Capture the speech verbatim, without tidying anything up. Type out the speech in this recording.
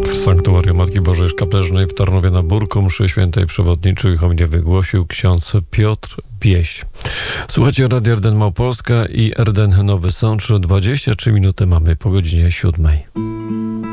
W Sanktuarium Matki Bożej Szkapleżnej w Tarnowie na Burku mszy świętej przewodniczył i homilię wygłosił ksiądz Piotr Bieś. Słuchajcie Radia R D N Małopolska i R D N Nowy Sącz. dwadzieścia trzy minuty mamy po godzinie siódmej.